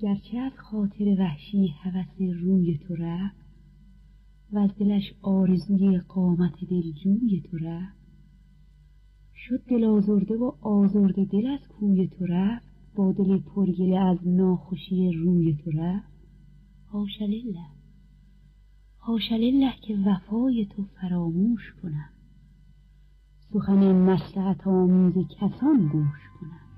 گرچه از خاطر وحشی هوس روی تو رفت و از دلش آرزوی قامت دلجوی تو رفت، شد دل آزرده و آزرده دل از کوی تو رفت، با دل پرگله از ناخوشی روی تو رفت. حاش لله، حاش لله که وفای تو فراموش کنم، سخن مصلحت آمیز کسان گوش کنم.